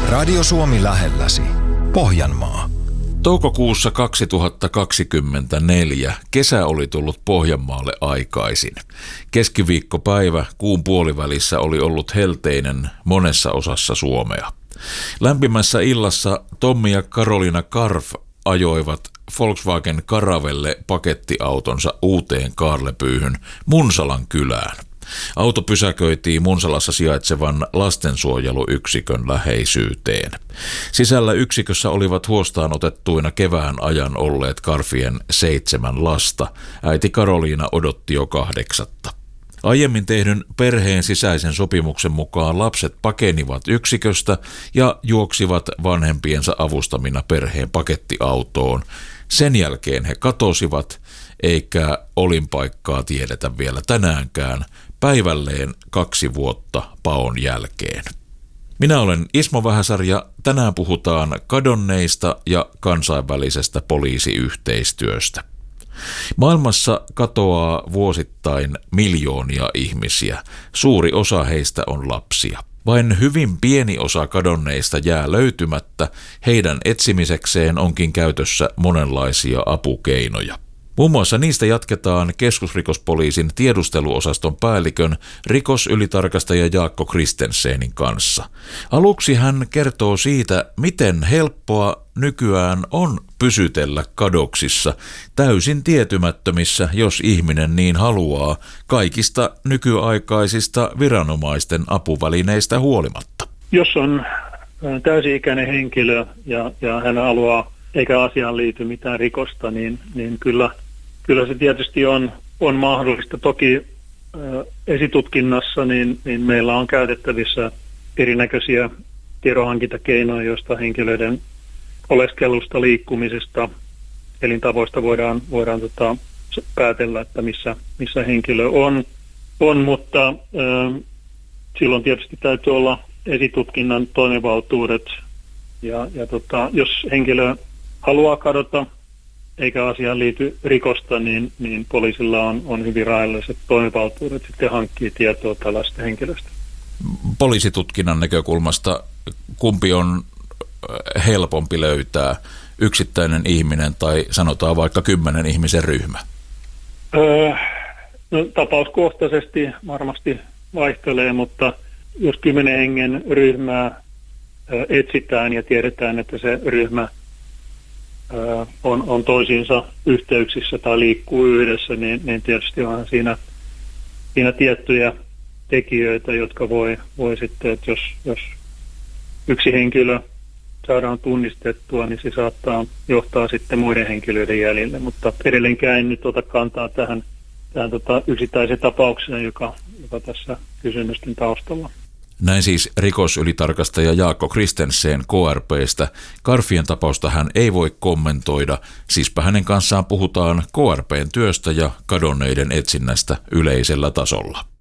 Radio Suomi lähelläsi. Pohjanmaa. Toukokuussa 2024 kesä oli tullut Pohjanmaalle aikaisin. Keskiviikkopäivä kuun puolivälissä oli ollut helteinen monessa osassa Suomea. Lämpimässä illassa Tommi ja Karoliina Karf ajoivat Volkswagen Caravelle pakettiautonsa uuteen kaarlepyyhyn Munsalan kylään. Auto pysäköitiin Munsalassa sijaitsevan lastensuojeluyksikön läheisyyteen. Sisällä yksikössä olivat huostaanotettuina kevään ajan olleet Karfien 7 lasta. Äiti Karoliina odotti jo 8. Aiemmin tehdyn perheen sisäisen sopimuksen mukaan lapset pakenivat yksiköstä ja juoksivat vanhempiensa avustamina perheen pakettiautoon. Sen jälkeen he katosivat, eikä olinpaikkaa tiedetä vielä tänäänkään, päivälleen 2 vuotta paon jälkeen. Minä olen Ismo Vähäsarja ja tänään puhutaan kadonneista ja kansainvälisestä poliisiyhteistyöstä. Maailmassa katoaa vuosittain miljoonia ihmisiä. Suuri osa heistä on lapsia. Vain hyvin pieni osa kadonneista jää löytymättä. Heidän etsimisekseen onkin käytössä monenlaisia apukeinoja. Muun muassa niistä jatketaan keskusrikospoliisin tiedusteluosaston päällikön rikosylitarkastaja Jaakko Kristensenin kanssa. Aluksi hän kertoo siitä, miten helppoa nykyään on pysytellä kadoksissa täysin tietymättömissä, jos ihminen niin haluaa, kaikista nykyaikaisista viranomaisten apuvälineistä huolimatta. Jos on täysi-ikäinen henkilö ja hän haluaa, eikä asiaan liity mitään rikosta, niin kyllä se tietysti on mahdollista. Toki esitutkinnassa niin meillä on käytettävissä erinäköisiä tiedonhankintakeinoja, joista henkilöiden oleskelusta, liikkumisesta, elintavoista voidaan päätellä, että missä henkilö on, mutta silloin tietysti täytyy olla esitutkinnan toimivaltuudet ja jos henkilö haluaa kadota eikä asiaan liity rikosta, niin poliisilla on hyvin rajalliset toimivaltuudet sitten hankkia tietoa tällaista henkilöstä. Poliisitutkinnan näkökulmasta kumpi on helpompi löytää, yksittäinen ihminen tai sanotaan vaikka 10 ihmisen ryhmä? No, tapauskohtaisesti varmasti vaihtelee, mutta jos 10 hengen ryhmää etsitään ja tiedetään, että se ryhmä on toisiinsa yhteyksissä tai liikkuu yhdessä, niin tietysti onhan siinä tiettyjä tekijöitä, jotka voi sitten, että jos yksi henkilö saadaan tunnistettua, niin se saattaa johtaa sitten muiden henkilöiden jäljille, mutta edelleenkään en nyt ota kantaa tähän yksittäiseen tapaukseen, joka tässä kysymysten taustalla. Näin siis rikosylitarkastaja Jaakko Kristensen KRP:stä. Karfien tapausta hän ei voi kommentoida, siispä hänen kanssaan puhutaan KRP:n työstä ja kadonneiden etsinnästä yleisellä tasolla.